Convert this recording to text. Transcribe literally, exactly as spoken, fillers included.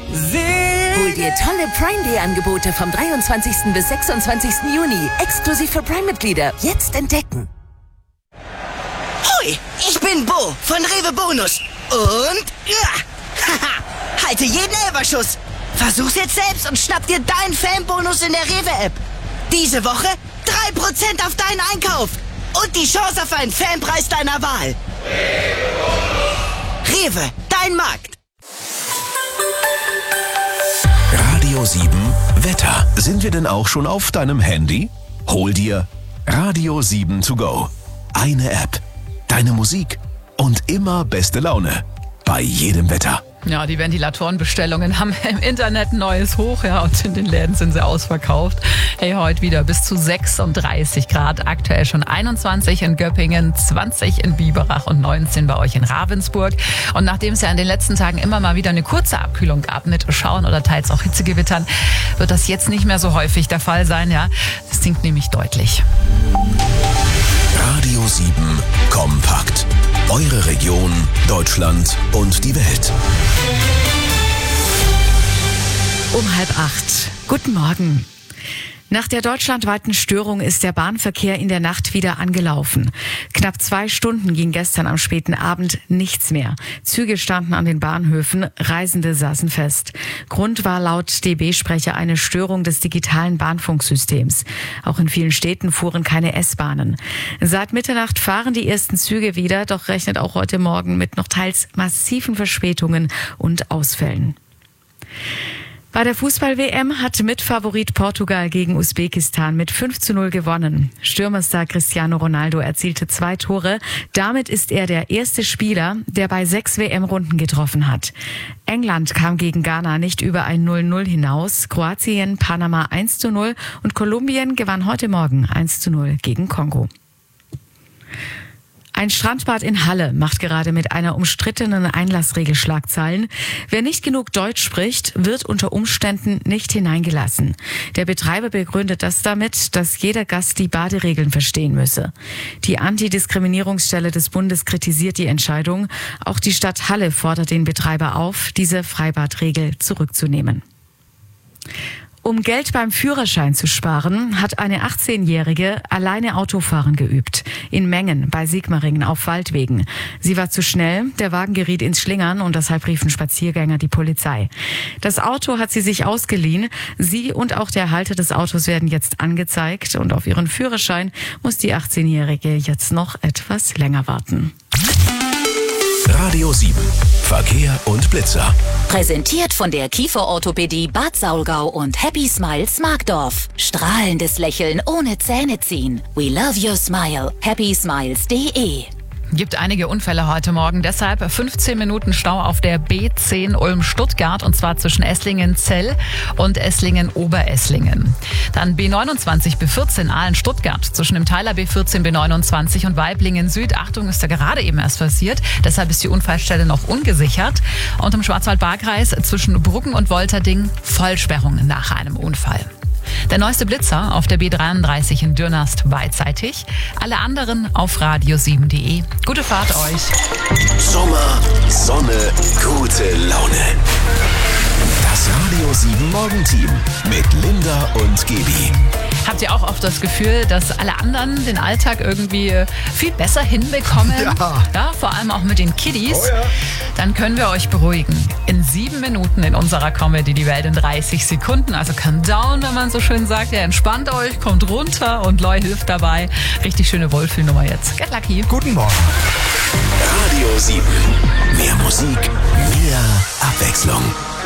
Hol dir tolle Prime Day Angebote vom dreiundzwanzigsten bis sechsundzwanzigsten Juni. Exklusiv für Prime-Mitglieder. Jetzt entdecken. Hoi, ich bin Bo von Rewe Bonus. Und ja, haha, halte jeden Elberschuss. Versuch's jetzt selbst und schnapp dir deinen Fanbonus in der Rewe-App. Diese Woche drei Prozent auf deinen Einkauf. Und die Chance auf einen Fanpreis deiner Wahl. Rewe, dein Markt. Radio sieben Wetter. Sind wir denn auch schon auf deinem Handy? Hol dir Radio sieben to go. Eine App, deine Musik und immer beste Laune. Bei jedem Wetter. Ja, die Ventilatorenbestellungen haben im Internet ein neues Hoch, ja, und in den Läden sind sie ausverkauft. Hey, heute wieder bis zu sechsunddreißig Grad, aktuell schon einundzwanzig in Göppingen, zwanzig in Biberach und neunzehn bei euch in Ravensburg. Und nachdem es ja in den letzten Tagen immer mal wieder eine kurze Abkühlung gab mit Schauern oder teils auch Hitzegewittern, wird das jetzt nicht mehr so häufig der Fall sein, ja. Es sinkt nämlich deutlich. Radio sieben Kompakt. Eure Region, Deutschland und die Welt. Um halb acht. Guten Morgen. Nach der deutschlandweiten Störung ist der Bahnverkehr in der Nacht wieder angelaufen. Knapp zwei Stunden ging gestern am späten Abend nichts mehr. Züge standen an den Bahnhöfen, Reisende saßen fest. Grund war laut D B-Sprecher eine Störung des digitalen Bahnfunksystems. Auch in vielen Städten fuhren keine S-Bahnen. Seit Mitternacht fahren die ersten Züge wieder, doch rechnet auch heute Morgen mit noch teils massiven Verspätungen und Ausfällen. Bei der Fußball-W M hat Mitfavorit Portugal gegen Usbekistan mit fünf zu null gewonnen. Stürmerstar Cristiano Ronaldo erzielte zwei Tore. Damit ist er der erste Spieler, der bei sechs W M-Runden getroffen hat. England kam gegen Ghana nicht über ein null null hinaus. Kroatien, Panama eins zu null und Kolumbien gewann heute Morgen eins zu null gegen Kongo. Ein Strandbad in Halle macht gerade mit einer umstrittenen Einlassregel Schlagzeilen. Wer nicht genug Deutsch spricht, wird unter Umständen nicht hineingelassen. Der Betreiber begründet das damit, dass jeder Gast die Baderegeln verstehen müsse. Die Antidiskriminierungsstelle des Bundes kritisiert die Entscheidung. Auch die Stadt Halle fordert den Betreiber auf, diese Freibadregel zurückzunehmen. Um Geld beim Führerschein zu sparen, hat eine achtzehnjährige alleine Autofahren geübt. In Mengen bei Sigmaringen auf Waldwegen. Sie war zu schnell, der Wagen geriet ins Schlingern und deshalb riefen Spaziergänger die Polizei. Das Auto hat sie sich ausgeliehen. Sie und auch der Halter des Autos werden jetzt angezeigt und auf ihren Führerschein muss die achtzehnjährige jetzt noch etwas länger warten. Radio sieben. Verkehr und Blitzer. Präsentiert von der Kieferorthopädie Bad Saulgau und Happy Smiles Markdorf. Strahlendes Lächeln ohne Zähne ziehen. We love your smile. happy smiles punkt de. Gibt einige Unfälle heute Morgen, deshalb fünfzehn Minuten Stau auf der B zehn Ulm-Stuttgart und zwar zwischen Esslingen-Zell und Esslingen-Oberesslingen. Dann B neunundzwanzig B vierzehn Aalen-Stuttgart zwischen dem Teiler B vierzehn B neunundzwanzig und Weiblingen-Süd. Achtung, ist da gerade eben erst passiert, deshalb ist die Unfallstelle noch ungesichert. Und im Schwarzwald-Baar-Kreis zwischen Bruggen und Wolterding Vollsperrung nach einem Unfall. Der neueste Blitzer auf der B dreiunddreißig in Dürnast beidseitig. Alle anderen auf radio sieben punkt de. Gute Fahrt euch. Sommer, Sonne, gute Laune. Das Radio sieben Morgenteam mit Linda und Gaby. Habt ihr auch oft das Gefühl, dass alle anderen den Alltag irgendwie viel besser hinbekommen? Ja. Ja, vor allem auch mit den Kiddies. Oh ja. Dann können wir euch beruhigen. In sieben Minuten in unserer Comedy Die Welt in dreißig Sekunden. Also calm down, wenn man so schön sagt. Ja, entspannt euch, kommt runter und Loi hilft dabei. Richtig schöne Wohlfühlnummer jetzt. Get lucky. Guten Morgen. Radio sieben. Mehr Musik, mehr Abwechslung.